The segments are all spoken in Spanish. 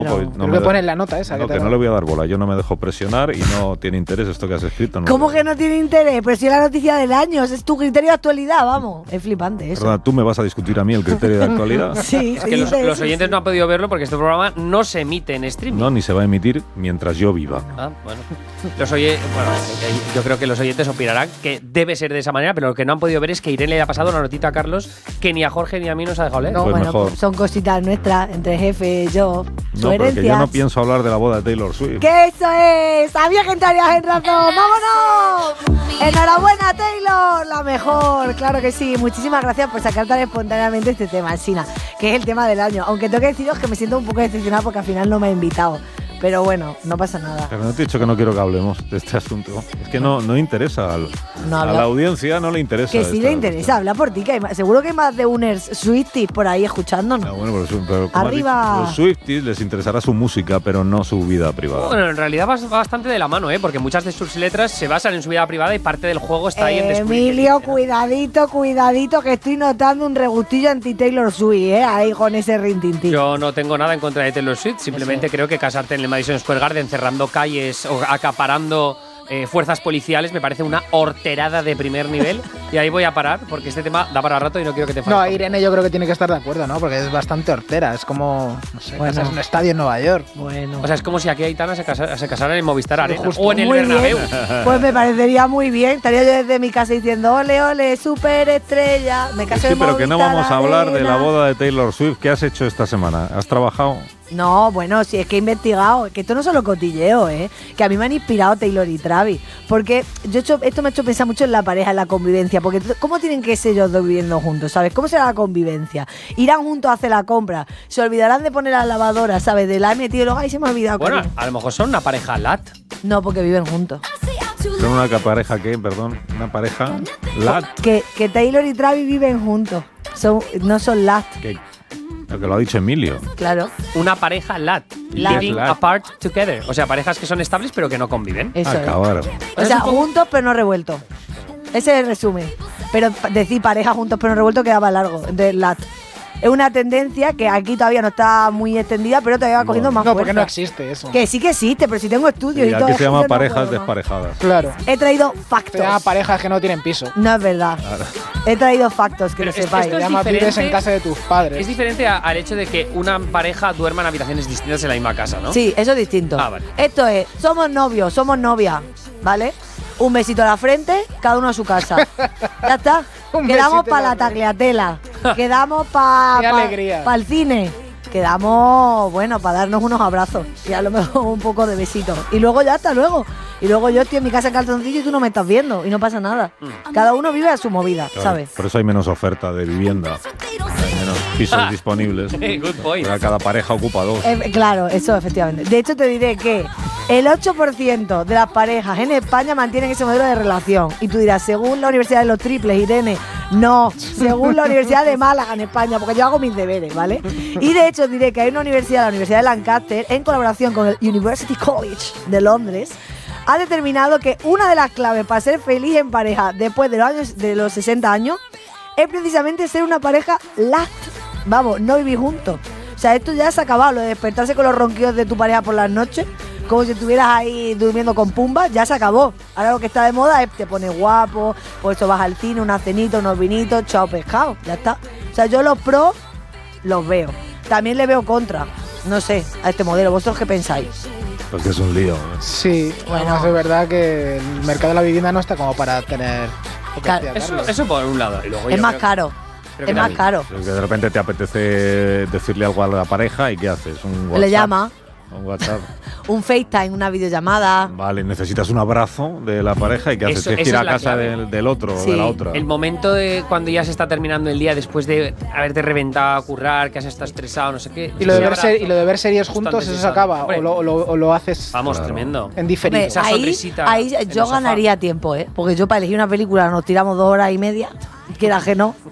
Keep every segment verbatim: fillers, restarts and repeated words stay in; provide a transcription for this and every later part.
No, pues no me me pones la nota esa. No, que, que te no le voy a dar bola. Yo no me dejo presionar y no tiene interés esto que has escrito. No. ¿Cómo que no tiene interés? Pero si es la noticia del año, es tu criterio de actualidad, vamos. Es flipante eso. Perdona, ¿tú me vas a discutir a mí el criterio de actualidad? Sí, Es que los, sí, los sí, oyentes sí. no han podido verlo porque este programa no se emite en streaming. No, ni se va a emitir mientras yo viva. Ah, bueno. Los oye, bueno, eh, yo creo que los oyentes opinarán que debe ser de esa manera, pero lo que no han podido ver es que Irene le ha pasado una notita a Carlos que ni a Jorge ni a mí nos ha dejado leer. No, Pues bueno, mejor. pues son cositas nuestras, entre jefe, yo, No, porque sugerencias. yo no pienso hablar de la boda de Taylor Swift. ¡Que eso es! ¡Sabía que entrarías en razón! ¡Vámonos! ¡Enhorabuena, Taylor! La mejor, claro que sí. Muchísimas gracias por sacar tan espontáneamente este tema, Sina, que es el tema del año. Aunque tengo que deciros que me siento un poco decepcionada porque al final no me ha invitado. Pero bueno, no pasa nada. Pero no te he dicho que no quiero que hablemos de este asunto. Es que no, no interesa. Al, No a habla- la audiencia no le interesa. Que sí esta le interesa, cuestión. habla por ti, que hay más- seguro que hay más de uners Swifties por ahí escuchándonos. Ah, bueno, pero, pero como has Arriba. dicho, los Swifties les interesará su música, pero no su vida privada. Bueno, en realidad va bastante de la mano, ¿eh? Porque muchas de sus letras se basan en su vida privada y parte del juego está ahí en descubrir. Emilio, cuidadito, cuidadito, que estoy notando un regustillo anti-Taylor Swift, ¿eh? Ahí con ese rintintín. Yo no tengo nada en contra de Taylor Swift, simplemente creo que casarte en el Madison Square Garden cerrando calles o acaparando eh, fuerzas policiales me parece una horterada de primer nivel y ahí voy a parar porque este tema da para rato y no quiero que te No, falte. Irene yo creo que tiene que estar de acuerdo, ¿no? Porque es bastante hortera. Es como, no sé, Bueno. casas en un estadio en Nueva York. Bueno. O sea, es como si aquí Aitana se, casa- se casara en Movistar Arena justo. o en el Muy Bernabéu. bien. Pues me parecería muy bien. Estaría yo desde mi casa diciendo, ole, ole, superestrella. Me caso Sí, en pero que no Movistar vamos a hablar de la Arena. boda de Taylor Swift. ¿Qué has hecho esta semana? ¿Has trabajado? No, bueno, si es que he investigado, que esto no es solo cotilleo, ¿eh? Que a mí me han inspirado Taylor y Travis. Porque yo he hecho, esto me ha hecho pensar mucho en la pareja, en la convivencia. Porque t- ¿cómo tienen que ser ellos dos viviendo juntos, sabes? ¿Cómo será la convivencia? Irán juntos a hacer la compra. Se olvidarán de poner la lavadora, ¿sabes? De la he metido y luego, ay, se me ha olvidado. Bueno, cariño". a lo mejor son una pareja lat. No, porque viven juntos. ¿Son una pareja qué? Perdón. ¿Una pareja? ¿Lat? Que, que Taylor y Travis viven juntos. Son, no son last, ¿Qué? Lo que lo ha dicho Emilio. claro. Una pareja lat. Lat. Living Lat. apart together. O sea, parejas que son estables pero que no conviven. Eso es. Acabaron. O sea, juntos pero no revueltos. Ese es el resumen. Pero pa- decir pareja juntos pero no revueltos quedaba largo. De lat. Es una tendencia que aquí todavía no está muy extendida, pero todavía va cogiendo más No, porque fuerza. no existe eso. Que sí que existe, pero si tengo estudios y, Y todo. aquí se llama yo no parejas puedo más. desparejadas. Claro. He traído Se factos. llama parejas que no tienen piso. No es verdad. He traído factos, que Pero lo esto- sepáis. esto Se es llama vives diferente. en casa de tus padres. Es diferente a- al hecho de que una pareja duerma en habitaciones distintas en la misma casa, ¿no? Sí, eso es distinto. Ah, vale. Esto es, somos novios, somos novias, ¿vale? Un besito a la frente, cada uno a su casa. Ya está. Un Quedamos besito para en la la tagliatela. Quedamos para Qué alegría. el cine. Quedamos, bueno, para darnos unos abrazos y a lo mejor un poco de besitos. Y luego ya hasta luego. Y luego yo estoy en mi casa en calzoncillo y tú no me estás viendo y no pasa nada. Cada uno vive a su movida, Claro, ¿sabes? Por eso hay menos oferta de vivienda. Hay menos pisos Ah. disponibles. Good point. Porque cada pareja ocupa dos. Eh, claro, eso efectivamente. De hecho, te diré que el ocho por ciento de las parejas en España mantienen ese modelo de relación. Y tú dirás, según la Universidad de los Triples, Irene, no, según la Universidad de Málaga en España, porque yo hago mis deberes, ¿vale? Y de hecho, diré que hay una universidad, la Universidad de Lancaster, en colaboración con el University College de Londres, ha determinado que una de las claves para ser feliz en pareja después de los, años, de los sesenta años es precisamente ser una pareja last. Vamos, no vivir juntos. O sea, esto ya se ha acabado, lo de despertarse con los ronquidos de tu pareja por las noches, como si estuvieras ahí durmiendo con pumba, ya se acabó. Ahora lo que está de moda es te pones guapo, por eso vas al cine, una cenita, unos vinitos, chao pescado, ya está. O sea, yo los pros los veo. También le veo contra, no sé, a este modelo. ¿Vosotros qué pensáis? Porque es un lío. ¿eh? Sí, Bueno. además es verdad que el mercado de la vivienda no está como para tener. lo que Claro, decía Eso, Carlos. eso por un lado. Y luego Es yo más creo- caro, creo es que más también. caro. Que de repente te apetece decirle algo a la pareja y ¿qué haces? Un WhatsApp. Le llama, Un WhatsApp. un FaceTime, una videollamada. Vale, necesitas un abrazo de la pareja y ¿qué haces? Eso- Tienes que esa ir a es la casa clave. del, del otro o Sí. de la otra. El momento de cuando ya se está terminando el día después de haberte reventado a currar, que has estado estresado, no sé qué. Y lo, de ese ver abrazo, ser- y lo de ver series justo juntos, antes eso de se salir. acaba. Hombre, O lo, o lo- o lo haces Vamos, Claro. tremendo. en diferido. Hombre, Esa ahí, sonrisita ahí en yo el sofá. ganaría tiempo, ¿eh? Porque yo para elegir una película nos tiramos dos horas y media, quiera que no.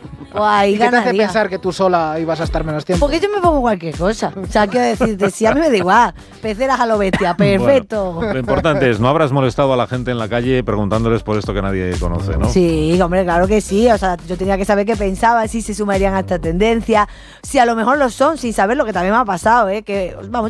O ahí ¿Y qué te hace ganaría. pensar que tú sola ibas a estar menos tiempo? Porque yo me pongo cualquier cosa. O sea, quiero decirte, si a mí me da igual, peceras a lo bestia, perfecto. Bueno, lo importante es, no habrás molestado a la gente en la calle preguntándoles por esto que nadie conoce, ¿no? Sí, hombre, claro que sí. O sea, yo tenía que saber qué pensaban, si se sumarían a esta tendencia, si a lo mejor lo son, sin saber lo que también me ha pasado, ¿eh? Que, vamos,